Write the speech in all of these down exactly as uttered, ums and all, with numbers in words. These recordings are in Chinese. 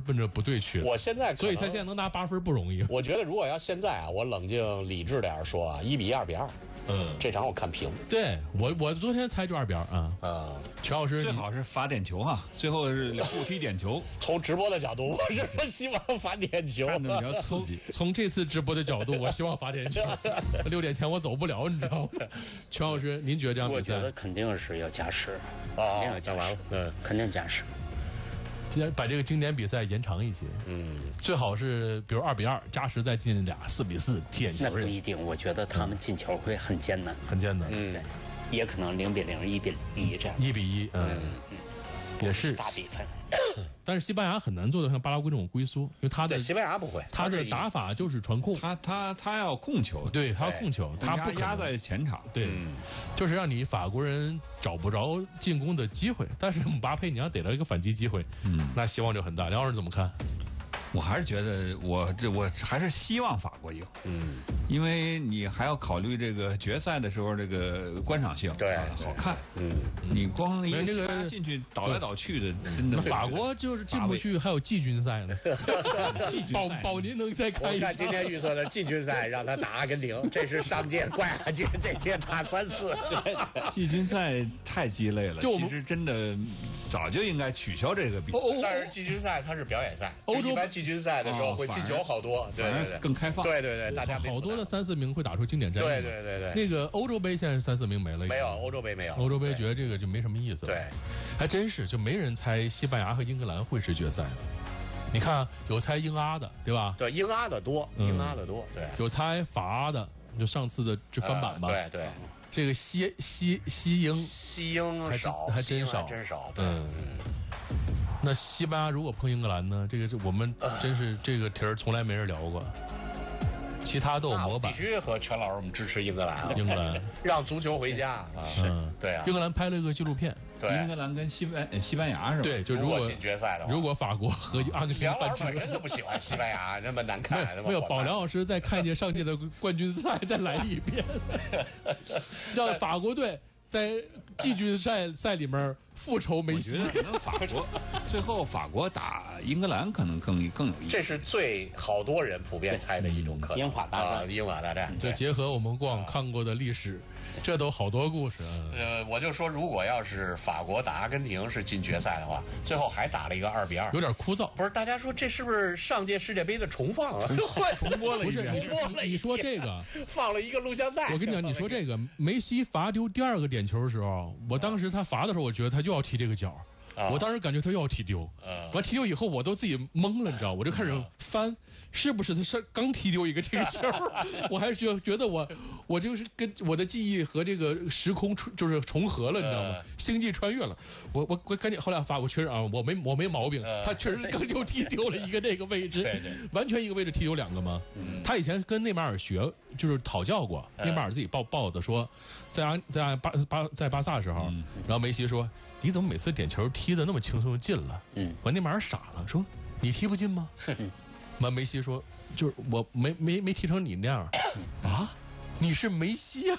奔着不对去。 我现在所以他现在能拿八分不容易。 我觉得如果要现在啊，我冷静理智点说啊，一比一，二比二。嗯，这场我看平。 对我，我昨天猜就二比二啊。 啊， 全老师最好是罚点球哈，最后是互踢点球。 从直播的角度，我是说希望罚点球， 看得比较刺激。 从这次直播的角度，我希望罚点球。六点前我走不了，你知道吗？全老师，您觉得这场比赛？ 我觉得肯定是要加时， 啊， 肯定要加时， 嗯， 肯定加时。 今天把这个经典比赛延长一些， 嗯， 最好是比如二比二加时再进俩四比四踢点球。 那不一定，我觉得他们进球会很艰难， 很艰难。 嗯， 对，也可能零比零、一比一这样。 一比一，嗯，嗯也是大比分。 但是西班牙很难做到像巴拉圭这种龟缩，因为他的西班牙不会， 他的打法就是传控， 他他他要控球， 对他要控球，他不压在前场， 对，嗯、就是让你法国人找不着进攻的机会。但是姆巴佩你要逮到一个反击机会，嗯，那希望就很大。梁老师怎么看？ 我还是觉得我这我还是希望法国赢，嗯，因为你还要考虑这个决赛的时候这个观赏性， 对， 啊、好看，嗯，你光一个西班牙进去倒来倒去的，真的。 法国就是进不去，还有季军赛呢。保保您能再看一下？ 我看今天预测的季军赛让他打阿根廷，这是上届冠亚军，这届打三四。 季军赛太鸡肋了，其实真的早就应该取消这个比赛。 但是季军赛它是表演赛， 欧洲季军赛的时候会进球好多，对对对， 更开放， 对对对，大家好多的三四名会打出经典战役， 对对对对。 那个欧洲杯现在三四名没了， 没有欧洲杯没有， 欧洲杯觉得这个就没什么意思了， 对， 还真是就没人猜西班牙和英格兰会是决赛。你看有猜英阿的，对吧？ 对，英阿的多，英阿的多，对， 有猜法阿的，就上次的这翻版吧， 对对， 这个西西西英西英少， 还真少， 真少，对。 那西班牙如果碰英格兰呢？这个是我们真是这个题儿从来没人聊过，其他都有模板。 必须和全老师我们支持英格兰啊！ 英格兰让足球回家啊！是，对啊。 英格兰拍了一个纪录片， 对， 英格兰跟西班西班牙是吧？ 对，就如果进决赛的话， 如果法国和阿根廷梁老师本身就不喜欢西班牙，那么难看， 没有保梁老师再看一届上届的冠军赛，再来一遍，让法国队在季军赛赛里面复仇梅西。 我觉得可能法国最后法国打英格兰可能更更有意思。 这是最好多人普遍猜的一种可能。 英法大战， 啊、英法大战， 就结合我们过往看过的历史，这都好多故事。 呃，我就说，如果要是法国打阿根廷是进决赛的话，最后还打了一个二比二， 有点枯燥。 不是，大家说这是不是上届世界杯的重放啊？ 重播了一遍。 不是，重播了。你说这个放了一个录像带。 我跟你讲，你说这个梅西罚丢第二个点球的时候，我当时他罚的时候，我觉得他又要踢这个角。啊、我当时感觉他又要踢丢，完、啊、踢丢以后我都自己懵了，你知道，我就开始翻，啊、是不是他是刚踢丢一个这个球？我还是觉觉得我我就是跟我的记忆和这个时空就是重合了，你知道吗？啊、星际穿越了，我我我赶紧后来发我确认啊，我没我没毛病，啊、他确实刚就踢丢了一个这个位置， 对对， 完全一个位置踢丢两个吗？嗯、他以前跟内马尔学就是讨教过，嗯、内马尔自己报报的说，在在巴巴在巴萨的时候，嗯、然后梅西说。你怎么每次点球踢得那么轻松就进了？嗯，完内马尔傻了，说你踢不进吗？完梅西说，就是我没没没踢成你那样啊，你是梅西啊，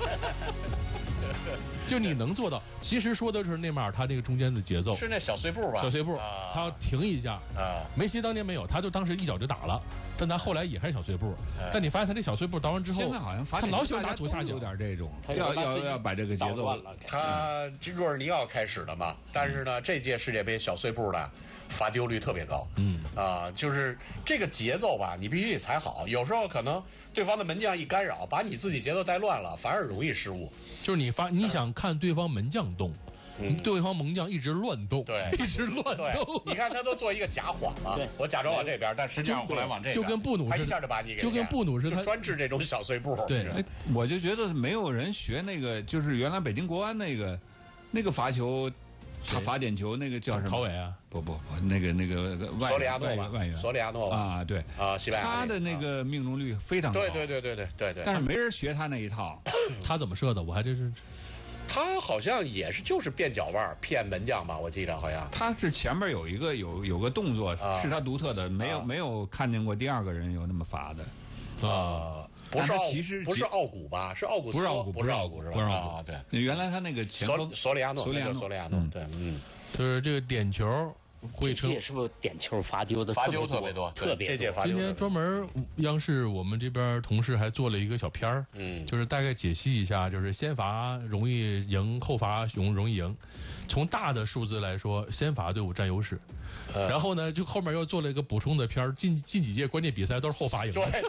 就你能做到。其实说的是内马尔他这个中间的节奏是那小碎步吧？ 小碎步，啊、他要停一下啊。梅西当年没有，他就当时一脚就打了，但他后来也还是小碎步。哎、但你发现他这小碎步打完之后， 现在好像他老喜欢打左下角， 有点这种，要要要把这个节奏。 他若尔尼奥开始的嘛，但是呢，这届世界杯小碎步的罚丢率特别高。嗯啊，就是这个节奏吧，你必须得踩好。有时候可能对方的门将一干扰，把你自己节奏带乱了，反而容易失误。 就是你发你想看对方门将动。嗯、对方门将一直乱动， 对， 一直乱动。 你看他都做一个假晃嘛，我假装往这边，但实际上后来往这边， 就跟布努他一下就把你给就跟布努是他专治这种小碎步。 对， 哎，我就觉得没有人学那个，就是原来北京国安那个那个罚球，他罚点球那个叫什么？ 陶伟啊？ 不不不，那个那个外索里亚诺吧，外援索里亚诺啊，对啊，西班牙他的那个命中率非常高， 对对对对对对对， 但是没人学他那一套。 他怎么射的？我还真是。 他好像也是就是变脚腕骗门将吧，我记得好像他是前面有一个有有个动作、啊、是他独特的，没有、啊、没有看见过第二个人有那么罚的啊。不是奥， 其实不是奥古吧？是奥古斯， 不是奥古， 不是奥古是吧？ 不是奥古， 啊，对， 原来他那个前锋索索里亚诺， 索里亚诺， 索里亚诺，对，嗯， 就是这个点球会称这届是不是点球罚丢的罚丢特别多， 特别这届罚今丢。 天专门央视我们这边同事还做了一个小片儿， 嗯， 就是大概解析一下，就是先罚容易赢，后罚容容易赢。从大的数字来说，先罚队伍占优势。 呃、 然后呢，就后面又做了一个补充的片儿，近近几届关键比赛都是后罚赢的。 对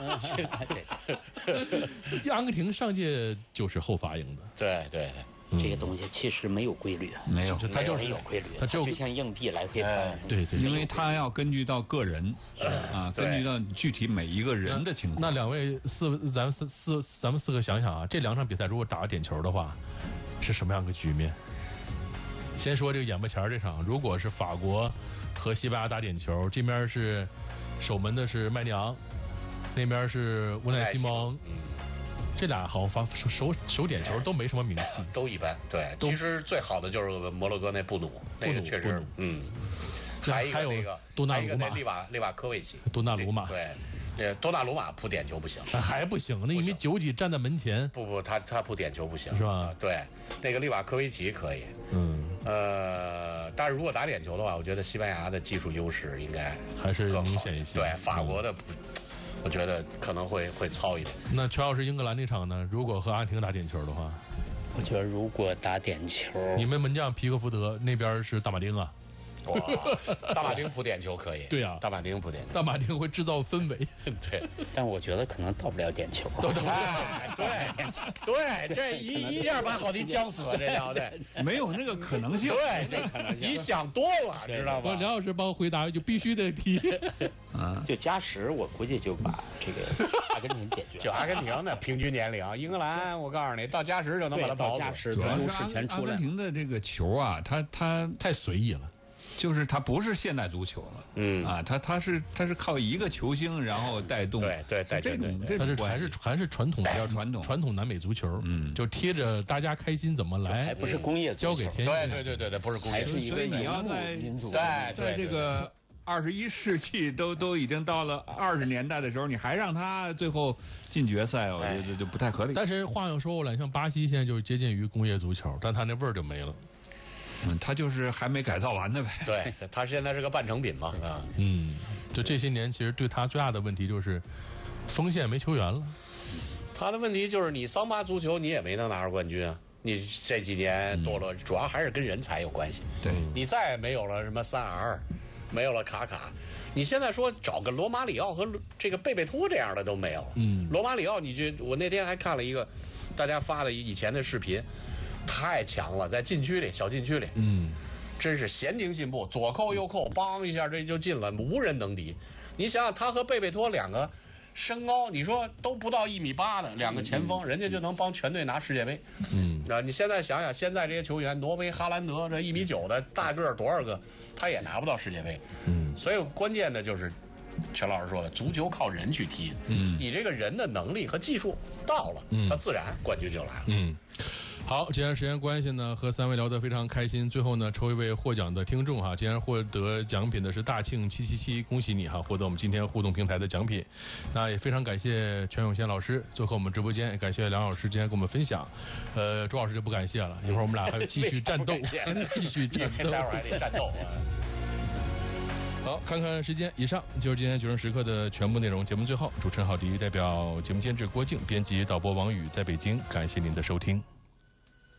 对，阿根廷上届就是后罚赢的。 对对。 这个东西其实没有规律， 没有， 它就是有规律， 它只有就像硬币来回翻。 对对， 因为它要根据到个人啊，根据到具体每一个人的情况。 那两位四，咱们四四，咱们四个想想啊，这两场比赛如果打点球的话，是什么样个局面？先说这个眼巴前这场，如果是法国和西班牙打点球，这边是守门的是麦尼昂，那边是乌奈西蒙。这俩好像发手手点球都没什么名气， 都一般。对，其实最好的就是摩洛哥那布努，那个确实，嗯。还有那个多纳鲁马， 利瓦利瓦科维奇， 多纳鲁马， 对，那多纳鲁马扑点球不行， 还不行，那一米九几站在门前， 不不，他他扑点球不行， 是吧？ 对，那个利瓦科维奇可以， 嗯， 呃，但是如果打点球的话，我觉得西班牙的技术优势应该还是明显一些， 对，法国的不。我觉得可能会会糙一点。 那全老师英格兰那场呢？如果和阿根廷打点球的话， 我觉得如果打点球， 你们门将皮克福德那边是大马丁啊。 哇，大马丁扑点球可以。 对呀、啊， 大马丁扑点球， 大马丁会制造氛围。 对， 但我觉得可能到不了点球。 到不了， 哎、对，对，这一一下把郝迪僵死了，这叫对， 没有那个可能性。 对，这可能性，你想多了，知道吧？ 梁老师帮我回答，就必须得踢。 嗯，就加时，我估计就把这个阿根廷解决了。 就阿根廷的平均年龄，英格兰，我告诉你，到加时就能把它保加时， 主要是阿阿根廷的这个球啊，它它太随意了。 就是它不是现代足球了， 嗯啊，它它是它是靠一个球星然后带动， 对对带这种它是还是还是传统比较传统传统南美足球， 嗯， 就贴着大家开心怎么来， 还不是工业交给天对对对对对，不是工业， 是一个你要在民族， 在在这个二十一世纪都都已经到了二十年代的时候，你还让他最后进决赛，我觉得就不太合理。 但是话又说回来，像巴西现在就接近于工业足球，但他那味儿就没了。 嗯，他就是还没改造完的呗。 对，他现在是个半成品嘛，啊， 嗯，就这些年，其实对他最大的问题就是锋线没球员了。 他的问题就是你桑巴足球你也没能拿着冠军啊，你这几年堕落，主要还是跟人才有关系。 对， 你再没有了什么三 R， 没有了卡卡，你现在说找个罗马里奥和这个贝贝托这样的都没有。 嗯， 罗马里奥，你就我那天还看了一个大家发的以前的视频。太强了，在禁区里，小禁区里， 嗯， 真是闲庭信步，左扣右扣，梆一下这就进了，无人能敌。你想想，他和贝贝托两个身高，你说都不到一米八的两个前锋，人家就能帮全队拿世界杯。 嗯， 啊，你现在想想，现在这些球员，挪威、哈兰德这一米九的大个儿多少个，他也拿不到世界杯。 嗯， 所以关键的就是全老师说的，足球靠人去踢。 嗯， 你这个人的能力和技术到了， 嗯， 他自然冠军就来了。 嗯。好，既然时间关系呢，和三位聊得非常开心。最后呢，抽一位获奖的听众哈，既然获得奖品的是大庆七七七，恭喜你哈，获得我们今天互动平台的奖品。那也非常感谢全永先老师做客我们直播间，也感谢梁老师今天跟我们分享。呃，周老师就不感谢了，一会儿我们俩还要继续战斗，继续战斗， 待会儿还得战斗啊。 好，看看时间，以上就是今天九正时刻的全部内容。节目最后，主持人郝迪代表节目监制郭靖、编辑导播王宇在北京，感谢您的收听。